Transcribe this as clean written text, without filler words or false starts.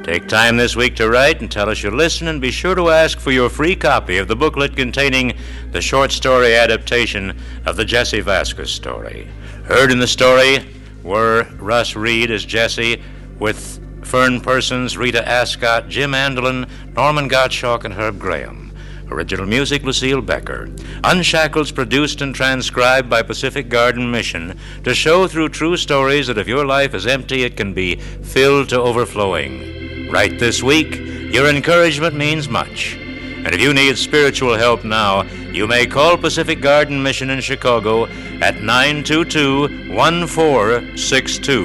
Take time this week to write and tell us you listen, and be sure to ask for your free copy of the booklet containing the short story adaptation of the Jesse Vasquez story. Heard in the story were Russ Reed as Jesse, with Fern Persons, Rita Ascott, Jim Andelin, Norman Gottschalk, and Herb Graham. Original music, Lucille Becker. Unshackled's produced and transcribed by Pacific Garden Mission to show through true stories that if your life is empty, it can be filled to overflowing. Write this week. Your encouragement means much. And if you need spiritual help now, you may call Pacific Garden Mission in Chicago at 922-1462.